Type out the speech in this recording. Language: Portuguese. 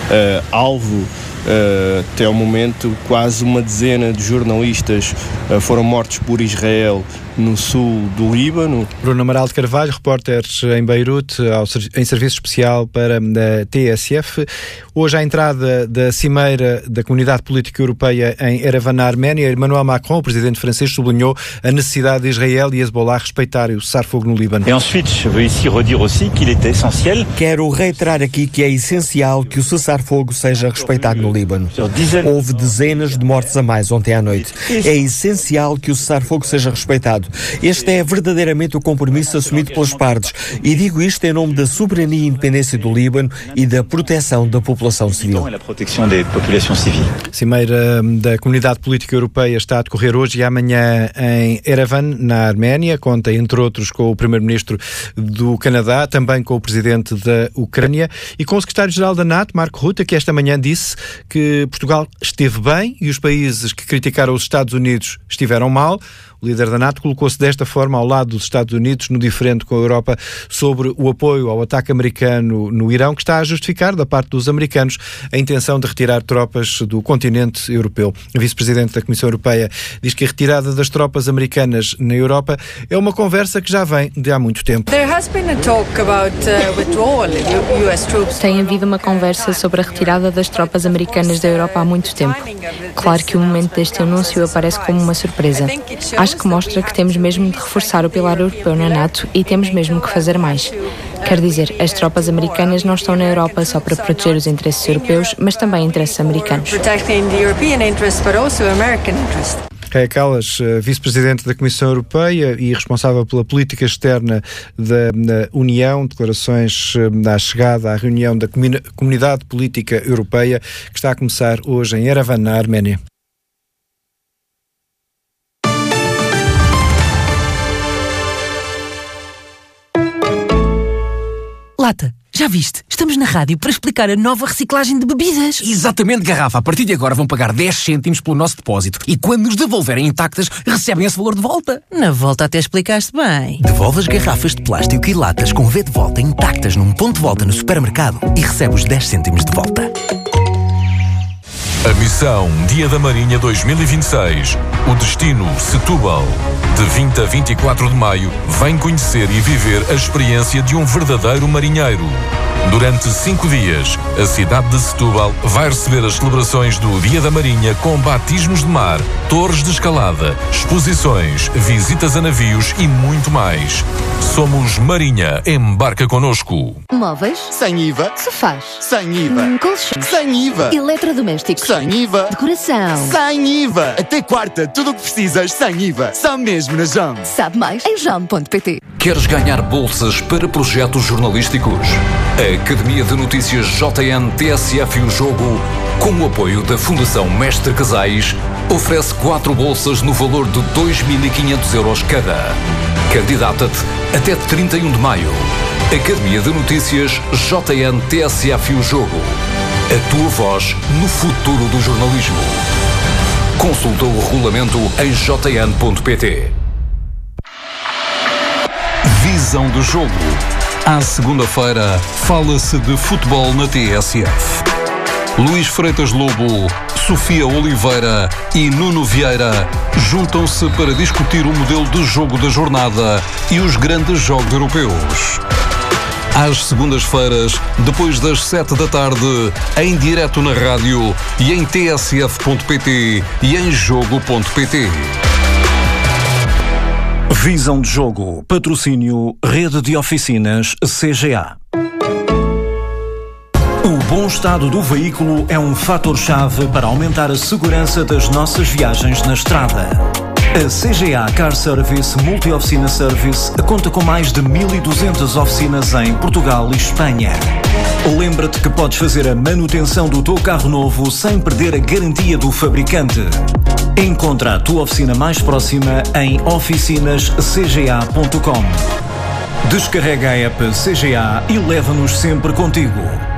alvo. Até ao momento, quase uma dezena de jornalistas foram mortos por Israel no sul do Líbano. Bruno Amaral de Carvalho, repórter em Beirute, em serviço especial para a TSF. Hoje, à entrada da Cimeira da Comunidade Política Europeia em Erevan, na Arménia, Emmanuel Macron, o presidente francês, sublinhou a necessidade de Israel e Hezbollah respeitarem o cessar-fogo no Líbano. Quero reiterar aqui que é essencial que o cessar-fogo seja respeitado no Líbano. Houve dezenas de mortes a mais ontem à noite. É essencial que o cessar-fogo seja respeitado. Este é verdadeiramente o compromisso assumido pelas partes. E digo isto em nome da soberania e independência do Líbano e da proteção da população civil. Cimeira da Comunidade Política Europeia está a decorrer hoje e amanhã em Erevan, na Arménia. Conta, entre outros, com o Primeiro-Ministro do Canadá, também com o Presidente da Ucrânia e com o Secretário-Geral da NATO, Marco Rutte, que esta manhã disse que Portugal esteve bem e os países que criticaram os Estados Unidos estiveram mal. O líder da NATO colocou-se desta forma ao lado dos Estados Unidos, no diferente com a Europa, sobre o apoio ao ataque americano no Irão, que está a justificar, da parte dos americanos, a intenção de retirar tropas do continente europeu. A vice-presidente da Comissão Europeia diz que a retirada das tropas americanas na Europa é uma conversa que já vem de há muito tempo. Tem havido uma conversa sobre a retirada das tropas americanas da Europa há muito tempo. Claro que o momento deste anúncio aparece como uma surpresa. Acho que mostra que temos mesmo de reforçar o pilar europeu na NATO e temos mesmo que fazer mais. Quer dizer, as tropas americanas não estão na Europa só para proteger os interesses europeus, mas também interesses americanos. Kaja Kallas, vice-presidente da Comissão Europeia e responsável pela política externa da União, declarações à chegada à reunião da Comunidade Política Europeia, que está a começar hoje em Erevan, na Arménia. Lata, já viste? Estamos na rádio para explicar a nova reciclagem de bebidas. Exatamente, Garrafa. A partir de agora vão pagar 10 cêntimos pelo nosso depósito e quando nos devolverem intactas, recebem esse valor de volta. Na volta até explicaste bem. Devolve as garrafas de plástico e latas com V de volta intactas num ponto de volta no supermercado e recebe os 10 cêntimos de volta. A missão Dia da Marinha 2026. O destino Setúbal. De 20 a 24 de maio, vem conhecer e viver a experiência de um verdadeiro marinheiro. Durante 5 dias, a cidade de Setúbal vai receber as celebrações do Dia da Marinha com batismos de mar, torres de escalada, exposições, visitas a navios e muito mais. Somos Marinha. Embarca connosco. Móveis? Sem IVA. Sofás? Sem IVA. Colchões? Sem IVA. Eletrodomésticos? Sem IVA. Decoração? Sem IVA. Até quarta, tudo o que precisas sem IVA. Só mesmo na JAM. Sabe mais em jam.pt. Queres ganhar bolsas para projetos jornalísticos? A Academia de Notícias JN TSF e o Jogo, com o apoio da Fundação Mestre Casais, oferece 4 bolsas no valor de 2.500 euros cada. Candidata-te até 31 de maio. Academia de Notícias JN TSF e o Jogo. A tua voz no futuro do jornalismo. Consulta o regulamento em jn.pt. Visão do jogo. À segunda-feira, fala-se de futebol na TSF. Luís Freitas Lobo, Sofia Oliveira e Nuno Vieira juntam-se para discutir o modelo de jogo da jornada e os grandes jogos europeus. Às segundas-feiras, depois das 7 da tarde, em direto na rádio e em tsf.pt e em jogo.pt. Visão de jogo. Patrocínio Rede de Oficinas CGA. O bom estado do veículo é um fator-chave para aumentar a segurança das nossas viagens na estrada. A CGA Car Service Multi-Oficina Service conta com mais de 1.200 oficinas em Portugal e Espanha. Lembra-te que podes fazer a manutenção do teu carro novo sem perder a garantia do fabricante. Encontra a tua oficina mais próxima em oficinascga.com. Descarrega a app CGA e leva-nos sempre contigo.